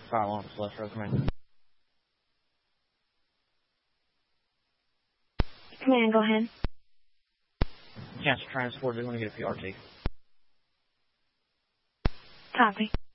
Firewall office, left row, command. Command, go ahead. Cancel transport, we want to get a PRT. Copy.